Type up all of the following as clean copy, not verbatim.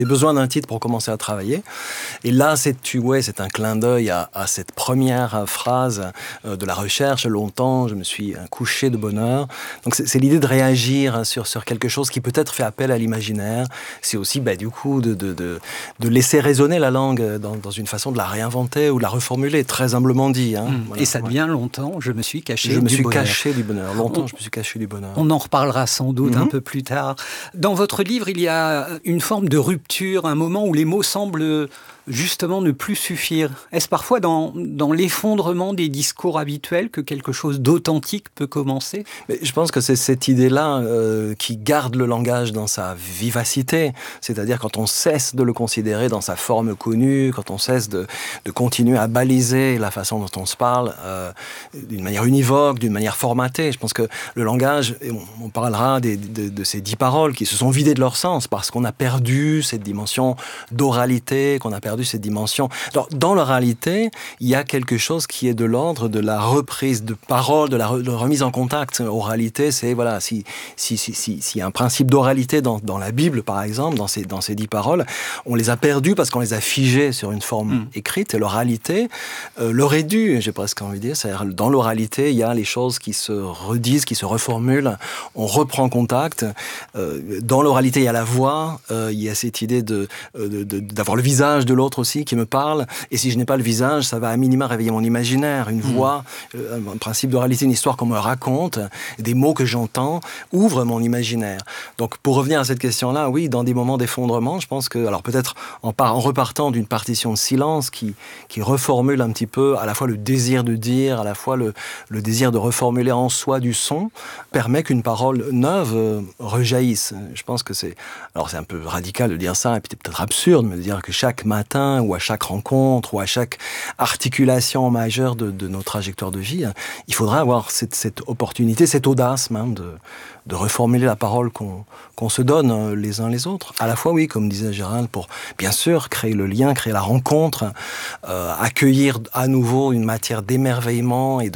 J'ai besoin d'un titre pour commencer à travailler. Et là, c'est un clin d'œil à cette première phrase de la recherche. Longtemps, je me suis couché de bonne heure. Donc, c'est l'idée de réagir sur quelque chose qui peut-être fait appel à l'imaginaire. C'est aussi, du coup, de laisser résonner la langue dans une façon de la réinventer ou de la reformuler, très humblement dit. Voilà, et ça devient longtemps, je me suis caché du bonheur. Longtemps, je me suis caché du bonheur. On en reparlera sans doute un peu plus tard. Dans votre livre, il y a une forme de rupture, un moment où les mots semblent justement ne plus suffire. Est-ce parfois dans l'effondrement des discours habituels que quelque chose d'authentique peut commencer ? Mais je pense que c'est cette idée-là qui garde le langage dans sa vivacité, c'est-à-dire quand on cesse de le considérer dans sa forme connue, quand on cesse de continuer à baliser la façon dont on se parle d'une manière univoque, d'une manière formatée. Je pense que le langage, on parlera de ces 10 paroles qui se sont vidées de leur sens parce qu'on a perdu cette dimension d'oralité, qu'on a perdu cette dimension. Alors, dans l'oralité, il y a quelque chose qui est de l'ordre de la reprise de parole, de la remise en contact. Oralité, c'est, voilà, s'il y a un principe d'oralité dans la Bible, par exemple, dans ces 10 paroles, on les a perdues parce qu'on les a figées sur une forme écrite, et l'oralité l'aurait dû, j'ai presque envie de dire. C'est-à-dire, dans l'oralité, il y a les choses qui se redisent, qui se reformulent, on reprend contact. Dans l'oralité, il y a la voix, il y a cette idée d'avoir le visage de l'autre aussi qui me parle, et si je n'ai pas le visage, ça va à minima réveiller mon imaginaire. Une voix, un principe d'oralité, une histoire qu'on me raconte, des mots que j'entends, ouvrent mon imaginaire. Donc pour revenir à cette question-là, oui, dans des moments d'effondrement, je pense que, alors peut-être en repartant d'une partition de silence qui reformule un petit peu à la fois le désir de dire, à la fois le désir de reformuler en soi du son, permet qu'une parole neuve rejaillisse. Je pense que c'est un peu radical de dire ça, et puis peut-être absurde, mais de dire que chaque matin, ou à chaque rencontre, ou à chaque articulation majeure de nos trajectoires de vie, il faudra avoir cette opportunité, cette audace même de reformuler la parole qu'on se donne les uns les autres. À la fois, oui, comme disait Gérald, pour bien sûr créer le lien, créer la rencontre, accueillir à nouveau une matière d'émerveillement et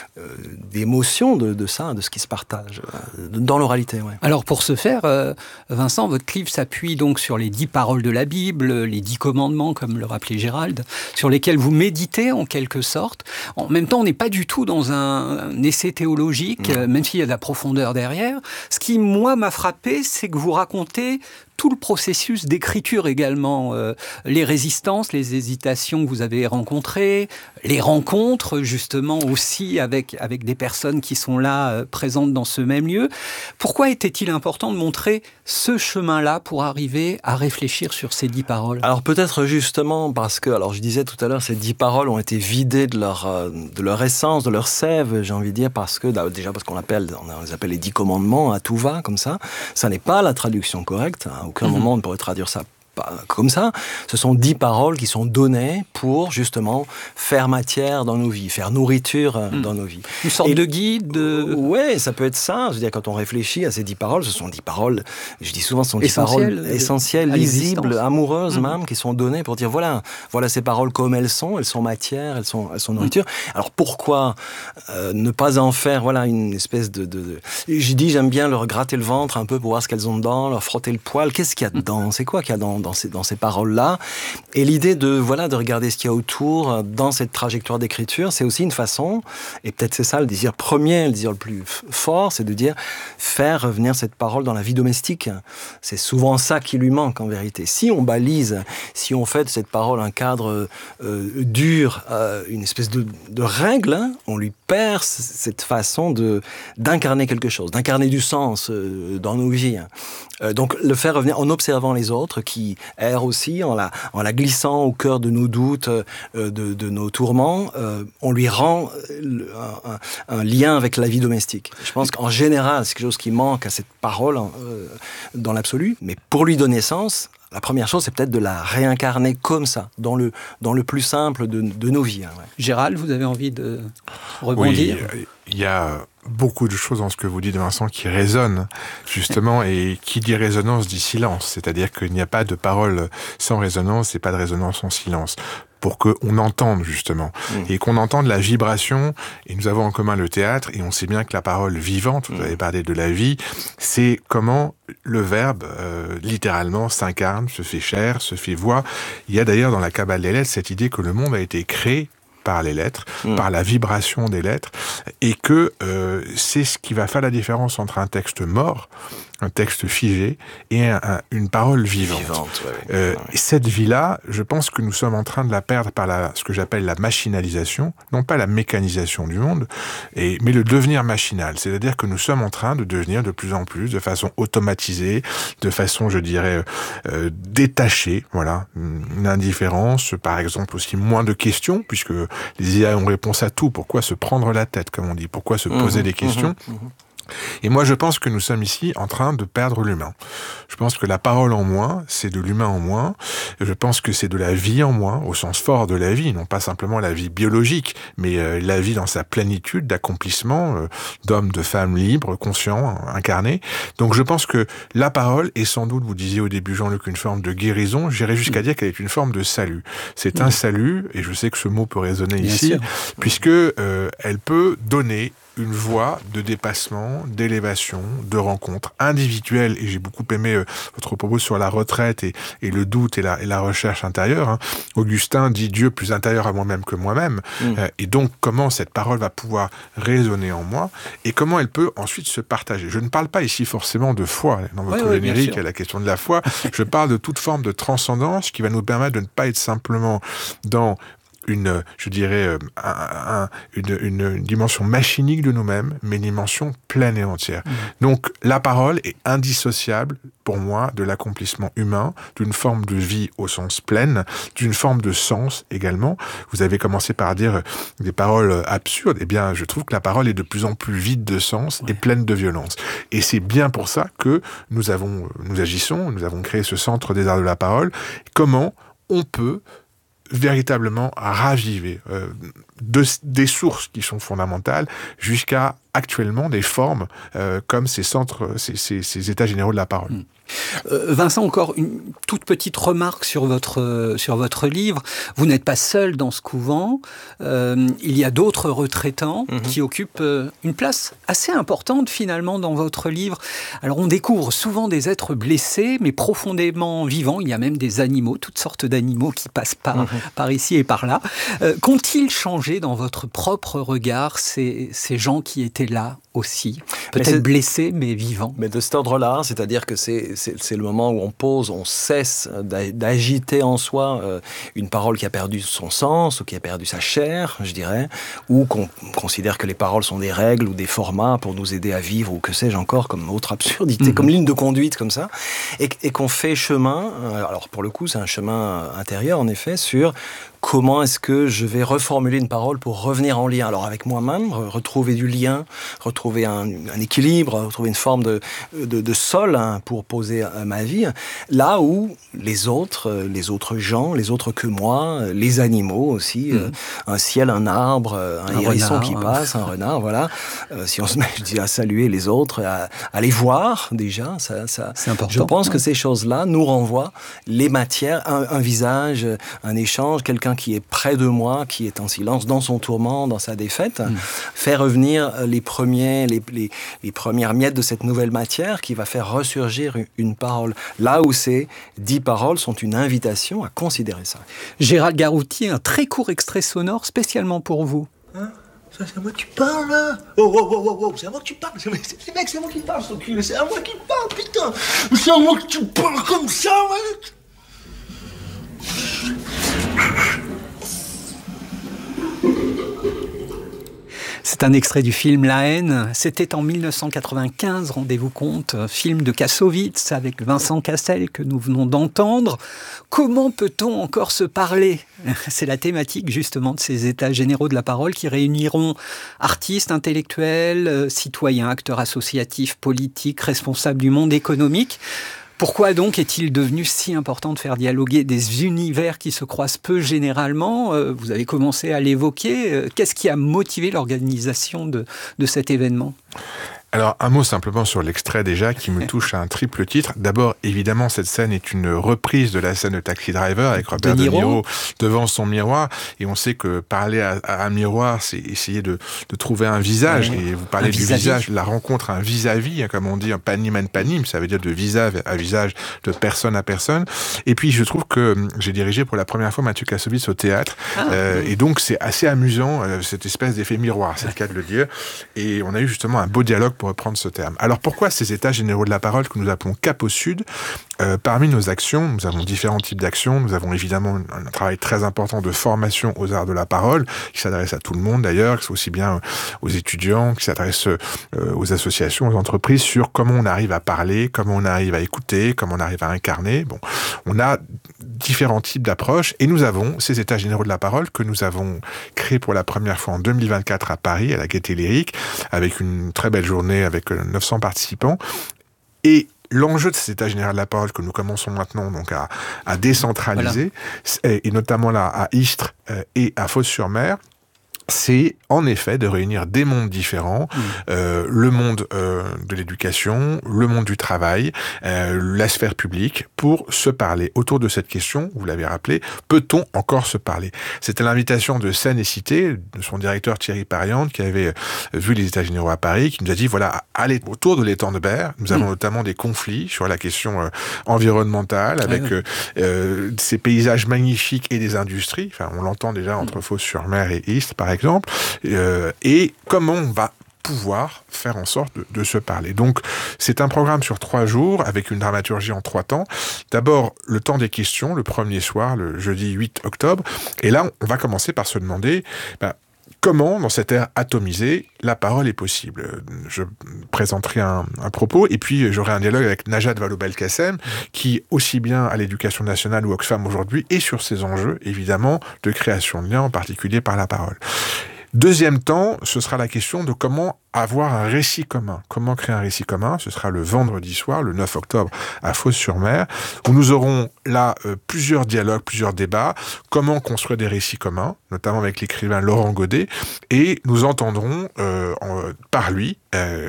d'émotion de ça, de ce qui se partage dans l'oralité. Ouais. Alors pour ce faire, Vincent, votre livre s'appuie donc sur les 10 paroles de la Bible, les 10 commandements, comme le rappelait Gérald, sur lesquels vous méditez en quelque sorte. En même temps, on n'est pas du tout dans un essai théologique, même s'il y a de la profondeur derrière. Ce qui, moi, m'a frappé, c'est que vous racontez tout le processus d'écriture également, les résistances, les hésitations que vous avez rencontrées, les rencontres justement aussi avec des personnes qui sont là, présentes dans ce même lieu. Pourquoi était-il important de montrer ce chemin-là pour arriver à réfléchir sur ces 10 paroles ? Alors peut-être justement parce que, alors je disais tout à l'heure, ces 10 paroles ont été vidées de leur essence, de leur sève, j'ai envie de dire, parce que déjà parce qu'on les appelle les 10 commandements à tout va, comme ça. Ça n'est pas la traduction correcte. À aucun moment on ne pourrait traduire ça comme ça. Ce sont 10 paroles qui sont données pour justement faire matière dans nos vies, faire nourriture dans nos vies. Une sorte de guide Oui, ça peut être ça. Je veux dire, quand on réfléchit à ces 10 paroles, ce sont 10 paroles, je dis souvent, ce sont 10 paroles essentielles, lisibles, amoureuses même, qui sont données pour dire voilà ces paroles comme elles sont matière, elles sont nourriture. Alors pourquoi ne pas en faire une espèce de... J'aime bien leur gratter le ventre un peu pour voir ce qu'elles ont dedans, leur frotter le poil. Qu'est-ce qu'il y a dedans ? C'est quoi qu'il y a dans ces paroles-là. Et l'idée de regarder ce qu'il y a autour dans cette trajectoire d'écriture, c'est aussi une façon, et peut-être c'est ça le désir premier, le désir le plus fort, c'est de dire faire revenir cette parole dans la vie domestique. C'est souvent ça qui lui manque en vérité. Si on balise, si on fait de cette parole un cadre dur, une espèce de règle, on lui perd cette façon d'incarner quelque chose, d'incarner du sens dans nos vies. Donc le faire revenir en observant les autres qui errent aussi, en la glissant au cœur de nos doutes, de nos tourments, on lui rend un lien avec la vie domestique. Je pense qu'en général, c'est quelque chose qui manque à cette parole dans l'absolu, mais pour lui donner sens, la première chose, c'est peut-être de la réincarner comme ça, dans le plus simple de nos vies. Ouais. Gérald, vous avez envie de rebondir ? Oui, il y a beaucoup de choses dans ce que vous dites, Vincent, qui résonnent, justement, et qui dit résonance dit silence, c'est-à-dire qu'il n'y a pas de parole sans résonance et pas de résonance sans silence. pour qu'on entende justement, et qu'on entende la vibration, et nous avons en commun le théâtre, et on sait bien que la parole vivante, vous avez parlé de la vie, c'est comment le verbe, littéralement, s'incarne, se fait chair, se fait voix. Il y a d'ailleurs dans la Kabbale des lettres cette idée que le monde a été créé par les lettres, par la vibration des lettres, et que c'est ce qui va faire la différence entre un texte mort, un texte figé, et une parole vivante. Et cette vie-là, je pense que nous sommes en train de la perdre par ce que j'appelle la machinalisation, non pas la mécanisation du monde, mais le devenir machinal. C'est-à-dire que nous sommes en train de devenir de plus en plus, de façon automatisée, de façon, je dirais, détachée, voilà, une indifférence, par exemple aussi moins de questions, puisque les IA ont réponse à tout. Pourquoi se prendre la tête, comme on dit? Pourquoi se poser des questions? Et moi, je pense que nous sommes ici en train de perdre l'humain. Je pense que la parole en moins, c'est de l'humain en moins. Je pense que c'est de la vie en moins, au sens fort de la vie, non pas simplement la vie biologique, mais la vie dans sa plénitude d'accomplissement, d'hommes, de femmes libres, conscients, incarnés. Donc je pense que la parole est sans doute, vous disiez au début, Jean-Luc, une forme de guérison. J'irais jusqu'à dire qu'elle est une forme de salut. C'est un salut, et je sais que ce mot peut résonner ici, puisque elle peut donner une voie de dépassement, d'élévation, de rencontre individuelle. Et j'ai beaucoup aimé votre propos sur la retraite et le doute et la recherche intérieure. Augustin dit Dieu plus intérieur à moi-même que moi-même. Et donc, comment cette parole va pouvoir résonner en moi et comment elle peut ensuite se partager. Je ne parle pas ici forcément de foi. Dans votre générique, il y a la question de la foi. Je parle de toute forme de transcendance qui va nous permettre de ne pas être simplement dans une dimension machinique de nous-mêmes, mais une dimension pleine et entière. Donc, la parole est indissociable, pour moi, de l'accomplissement humain, d'une forme de vie au sens plein, d'une forme de sens également. Vous avez commencé par dire des paroles absurdes. Eh bien, je trouve que la parole est de plus en plus vide de sens et pleine de violence. Et c'est bien pour ça que nous avons créé ce Centre des Arts de la Parole. Comment on peut véritablement raviver des sources qui sont fondamentales jusqu'à actuellement des formes comme ces centres, ces états généraux de la parole. Vincent, encore une toute petite remarque sur votre livre. Vous n'êtes pas seul dans ce couvent. Il y a d'autres retraitants qui occupent une place assez importante finalement dans votre livre. Alors on découvre souvent des êtres blessés mais profondément vivants. Il y a même des animaux, toutes sortes d'animaux qui passent par ici et par là. Qu'ont-ils changé dans votre propre regard ces gens qui étaient là aussi, peut-être blessés mais vivants? Mais de cet ordre-là, c'est-à-dire que c'est le moment où on cesse d'agiter en soi une parole qui a perdu son sens ou qui a perdu sa chair, je dirais, ou qu'on considère que les paroles sont des règles ou des formats pour nous aider à vivre ou que sais-je encore comme autre absurdité, comme ligne de conduite comme ça, et qu'on fait chemin, alors pour le coup c'est un chemin intérieur en effet, sur comment est-ce que je vais reformuler une parole pour revenir en lien, alors avec moi-même, retrouver du lien, retrouver un équilibre, retrouver une forme de sol pour poser ma vie, là où les autres gens, les autres que moi, les animaux aussi, un ciel, un arbre, un hérisson renard, qui passe, un renard, voilà. Si on se met, je dis, à saluer les autres, à les voir déjà, ça c'est important. Je pense que ces choses-là nous renvoient les matières, un visage, un échange, quelqu'un qui est près de moi, qui est en silence, dans son tourment, dans sa défaite, faire revenir les premières miettes de cette nouvelle matière qui va faire ressurgir une parole. Là où ces 10 paroles sont une invitation à considérer ça. Gérald Garouti, un très court extrait sonore spécialement pour vous. Hein? Ça, c'est à moi que tu parles, là? Oh, c'est à moi que tu parles. C'est à moi qui parle, ce cul. C'est à moi qui parle, putain. C'est à moi que tu parles comme ça, mec. C'est un extrait du film La haine. C'était en 1995, rendez-vous compte, film de Kassovitz avec Vincent Cassel que nous venons d'entendre. Comment peut-on encore se parler? C'est la thématique justement de ces états généraux de la parole qui réuniront artistes, intellectuels, citoyens, acteurs associatifs, politiques, responsables du monde économique. Pourquoi donc est-il devenu si important de faire dialoguer des univers qui se croisent peu généralement? Vous avez commencé à l'évoquer. Qu'est-ce qui a motivé l'organisation de cet événement? Alors, un mot simplement sur l'extrait déjà qui me touche à un triple titre. D'abord, évidemment, cette scène est une reprise de la scène de Taxi Driver avec Robert De Niro devant son miroir. Et on sait que parler à un miroir, c'est essayer de trouver un visage. Et vous parlez du visage, la rencontre, un vis-à-vis, comme on dit, un panim and panim, ça veut dire de visage à visage, de personne à personne. Et puis, je trouve que j'ai dirigé pour la première fois Mathieu Kassovitz au théâtre. Et donc, c'est assez amusant, cette espèce d'effet miroir, c'est le cas de le dire. Et on a eu justement un beau dialogue pour reprendre ce terme. Alors pourquoi ces états généraux de la parole que nous appelons Cap au Sud? Parmi nos actions, nous avons différents types d'actions. Nous avons évidemment un travail très important de formation aux arts de la parole, qui s'adresse à tout le monde d'ailleurs, qui aussi bien aux étudiants, qui s'adresse aux associations, aux entreprises, sur comment on arrive à parler, comment on arrive à écouter, comment on arrive à incarner. Bon, on a différents types d'approches et nous avons ces états généraux de la parole que nous avons créés pour la première fois en 2024 à Paris, à la Gaîté Lyrique, avec une très belle journée avec 900 participants. Et l'enjeu de cet état général de la parole que nous commençons maintenant donc à décentraliser, et notamment là à Istres et à Fos-sur-Mer, c'est en effet de réunir des mondes différents, le monde de l'éducation, le monde du travail, la sphère publique, pour se parler autour de cette question, vous l'avez rappelé, peut-on encore se parler? C'était l'invitation de Seine et Cité, de son directeur Thierry Pariante, qui avait vu les États généraux à Paris, qui nous a dit, voilà, allez autour de l'étang de Berre, nous avons notamment des conflits sur la question environnementale, avec ces paysages magnifiques et des industries, enfin on l'entend déjà entre Fos-sur-Mer et Istres, par exemple, et comment on va pouvoir faire en sorte de se parler. Donc, c'est un programme sur 3 jours, avec une dramaturgie en 3 temps. D'abord, le temps des questions, le premier soir, le jeudi 8 octobre, et là, on va commencer par se demander... comment, dans cette ère atomisée, la parole est possible? Je présenterai un propos, et puis j'aurai un dialogue avec Najat Vallaud-Belkacem, qui, aussi bien à l'Éducation nationale ou Oxfam aujourd'hui, est sur ces enjeux, évidemment, de création de liens, en particulier par la parole. Deuxième temps, ce sera la question de comment avoir un récit commun. Comment créer un récit commun? Ce sera le vendredi soir, le 9 octobre, à Fos-sur-Mer, où nous aurons là plusieurs dialogues, plusieurs débats. Comment construire des récits communs, notamment avec l'écrivain Laurent Godet, et nous entendrons par lui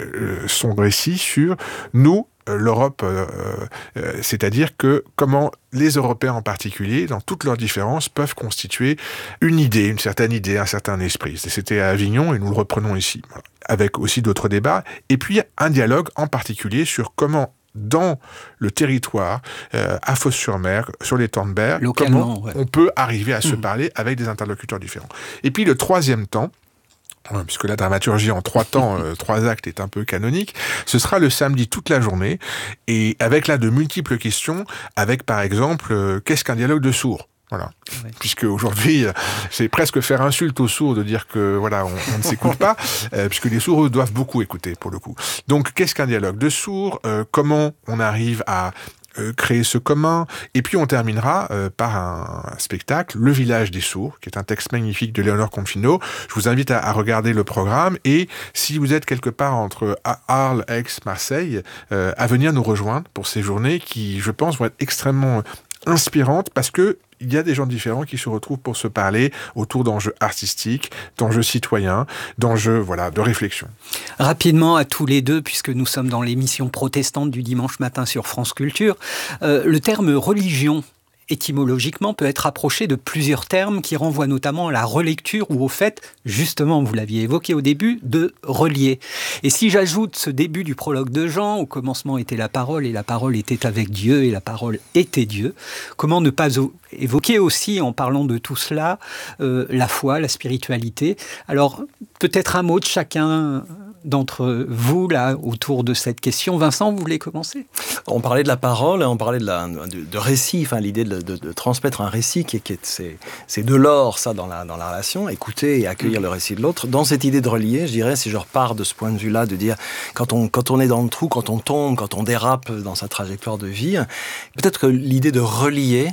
son récit sur nous, l'Europe, c'est-à-dire que comment les Européens en particulier, dans toutes leurs différences, peuvent constituer une idée, une certaine idée, un certain esprit. C'était à Avignon et nous le reprenons ici, avec aussi d'autres débats. Et puis un dialogue en particulier sur comment, dans le territoire, à Fos-sur-Mer, sur l'étang de Berre, comment on peut arriver à se parler avec des interlocuteurs différents. Et puis le troisième temps, puisque la dramaturgie en 3 temps, 3 actes est un peu canonique, ce sera le samedi toute la journée, et avec là de multiples questions, avec par exemple, qu'est-ce qu'un dialogue de sourds? Voilà. Oui. Puisque aujourd'hui, c'est presque faire insulte aux sourds de dire que voilà, on ne s'écoute pas, puisque les sourds eux, doivent beaucoup écouter pour le coup. Donc, qu'est-ce qu'un dialogue de sourds? Comment on arrive à créer ce commun, et puis on terminera par un spectacle, Le Village des Sourds, qui est un texte magnifique de Léonore Confino. Je vous invite à regarder le programme, et si vous êtes quelque part entre Arles, Aix, Marseille, à venir nous rejoindre pour ces journées qui, je pense, vont être extrêmement inspirantes, parce que il y a des gens différents qui se retrouvent pour se parler autour d'enjeux artistiques, d'enjeux citoyens, d'enjeux de réflexion. Rapidement à tous les deux, puisque nous sommes dans l'émission protestante du dimanche matin sur France Culture, le terme religion, étymologiquement, peut être rapproché de plusieurs termes qui renvoient notamment à la relecture ou au fait, justement, vous l'aviez évoqué au début, de relier. Et si j'ajoute ce début du prologue de Jean, au commencement était la parole, et la parole était avec Dieu, et la parole était Dieu, comment ne pas évoquer aussi, en parlant de tout cela, la foi, la spiritualité? Alors, peut-être un mot de chacun d'entre vous, là, autour de cette question. Vincent, vous voulez commencer? On parlait de la parole, on parlait de récit, enfin l'idée de transmettre un récit, c'est de l'or, ça, dans la relation, écouter et accueillir le récit de l'autre. Dans cette idée de relier, je dirais, si je repars de ce point de vue-là, de dire, quand on est dans le trou, quand on tombe, quand on dérape dans sa trajectoire de vie, peut-être que l'idée de relier,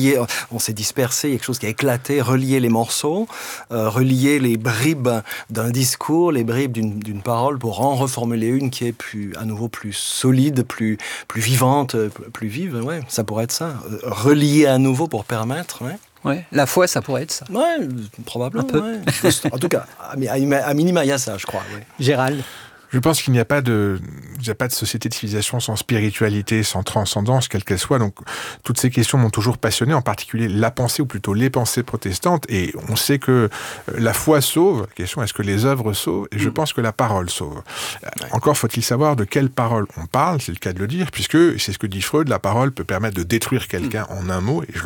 on s'est dispersé, il y a quelque chose qui a éclaté, relier les morceaux, relier les bribes d'un discours, les bribes d'une parole, pour en reformuler une qui est à nouveau plus solide, plus vivante, plus vive. Ouais, ça pourrait être ça. Relier à nouveau pour permettre. Ouais. Ouais, la foi, ça pourrait être ça. Ouais, probablement. Un peu. Ouais. En tout cas, à minima, il y a ça, je crois. Ouais. Gérald. Je pense qu'il n'y a pas de société de civilisation sans spiritualité, sans transcendance, quelle qu'elle soit. Donc, toutes ces questions m'ont toujours passionné, en particulier la pensée, ou plutôt les pensées protestantes. Et on sait que la foi sauve. La question, est-ce que les œuvres sauvent? Et je pense que la parole sauve. Encore faut-il savoir de quelle parole on parle, c'est le cas de le dire, puisque, c'est ce que dit Freud, la parole peut permettre de détruire quelqu'un en un mot. Et je